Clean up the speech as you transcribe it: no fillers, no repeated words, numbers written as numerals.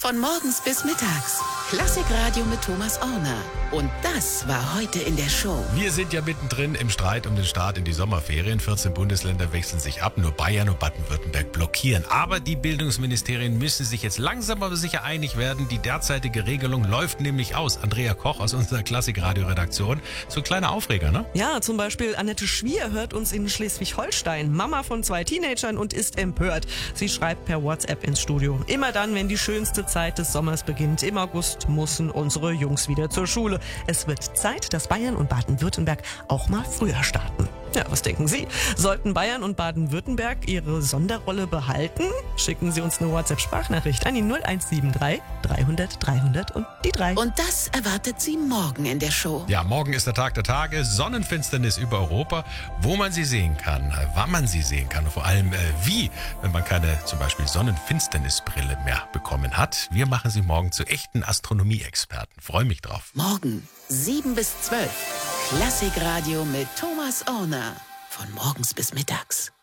Von morgens bis mittags. Klassikradio mit Thomas Orner. Und das war heute in der Show. Wir sind ja mittendrin im Streit um den Start in die Sommerferien. 14 Bundesländer wechseln sich ab, nur Bayern und Baden-Württemberg blockieren. Aber die Bildungsministerien müssen sich jetzt langsam aber sicher einig werden. Die derzeitige Regelung läuft nämlich aus. Andrea Koch aus unserer Klassikradio-Redaktion. So ein kleiner Aufreger, ne? Ja, zum Beispiel Annette Schwier hört uns in Schleswig-Holstein. Mama von 2 Teenagern und ist empört. Sie schreibt per WhatsApp ins Studio. Immer dann, wenn die schönste Zeit des Sommers beginnt, im August, müssen unsere Jungs wieder zur Schule. Es wird Zeit, dass Bayern und Baden-Württemberg auch mal früher starten. Ja, was denken Sie? Sollten Bayern und Baden-Württemberg ihre Sonderrolle behalten? Schicken Sie uns eine WhatsApp-Sprachnachricht an die 0173 300 300 und die 3. Und das erwartet Sie morgen in der Show. Ja, morgen ist der Tag der Tage. Sonnenfinsternis über Europa. Wo man sie sehen kann, wann man sie sehen kann und vor allem wie, wenn man keine zum Beispiel Sonnenfinsternisbrille mehr bekommen hat. Wir machen sie morgen zu echten Astronomie-Experten. Freue mich drauf. Morgen 7 bis 12. Klassikradio mit Thomas Orner. Von morgens bis mittags.